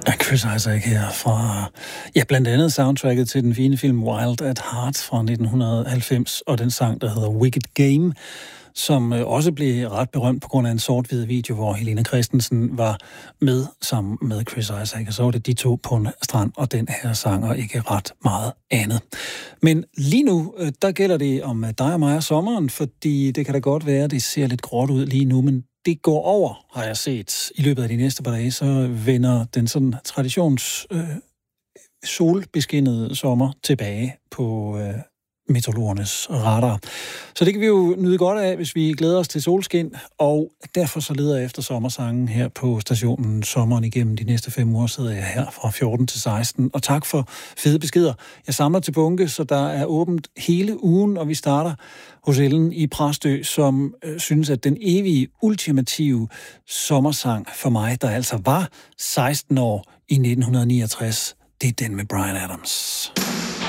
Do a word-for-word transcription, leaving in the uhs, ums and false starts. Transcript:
Chris Isaak her fra, ja, blandt andet soundtracket til den fine film Wild at Heart fra nitten halvfems, og den sang, der hedder Wicked Game, som også blev ret berømt på grund af en sort-hvid video, hvor Helena Christensen var med sammen med Chris Isaak, og så var det de to på en strand, og den her sang, og ikke ret meget andet. Men lige nu, der gælder det om dig og mig og sommeren, fordi det kan da godt være, det ser lidt gråt ud lige nu, men det går over, har jeg set. I løbet af de næste par dage, så vender den sådan traditions øh, solbeskinnede sommer tilbage på øh, meteorologernes radar. Så det kan vi jo nyde godt af, hvis vi glæder os til solskin, og derfor så leder jeg efter sommersangen her på stationen Sommeren igennem. De næste fem uger sidder jeg her fra fjorten til seksten, og tak for fede beskeder. Jeg samler til bunke, så der er åbent hele ugen, og vi starter hos Ellen i Præstø, som øh, synes, at den evige, ultimative sommersang for mig, der altså var seksten år i nitten niogtres, det er den med Bryan Adams.